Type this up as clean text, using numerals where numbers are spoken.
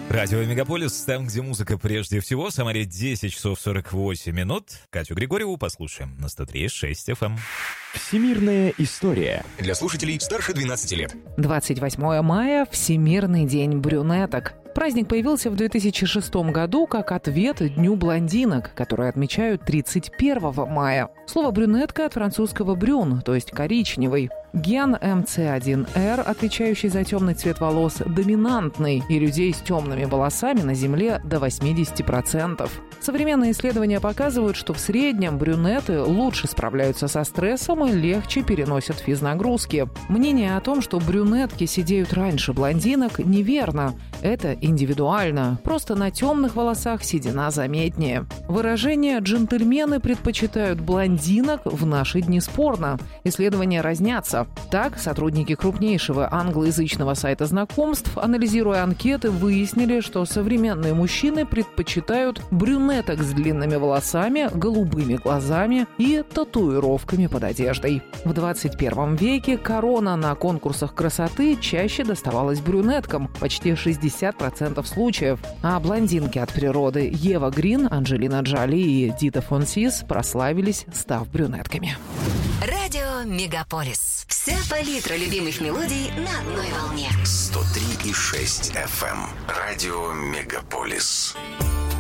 Радио Мегаполис, там, где музыка прежде всего. Самаре 10 часов 48 минут. Катю Григорьеву послушаем на 103.6 FM. Всемирная история. Для слушателей старше 12 лет. 28 мая – Всемирный день брюнеток. Праздник появился в 2006 году как ответ Дню блондинок, который отмечают 31 мая. Слово «брюнетка» от французского «брюн», то есть коричневый. Ген МЦ1Р, отвечающий за темный цвет волос, доминантный, и людей с темными волосами на Земле до 80%. Современные исследования показывают, что в среднем брюнеты лучше справляются со стрессом и легче переносят физнагрузки. Мнение о том, что брюнетки сидеют раньше блондинок, неверно. Это индивидуально. Просто на темных волосах седина заметнее. Выражение «джентльмены предпочитают блондинок» в наши дни спорно. Исследования разнятся. Так, сотрудники крупнейшего англоязычного сайта знакомств, анализируя анкеты, выяснили, что современные мужчины предпочитают брюнеток с длинными волосами, голубыми глазами и татуировками под одеждой. В 21 веке корона на конкурсах красоты чаще доставалась брюнеткам, почти 60% случаев, а блондинки от природы Ева Грин, Анджелина Джоли и Дита Фон Сис прославились, став брюнетками. Радио Мегаполис. Вся палитра любимых мелодий на одной волне. 103,6 FM. Радио Мегаполис.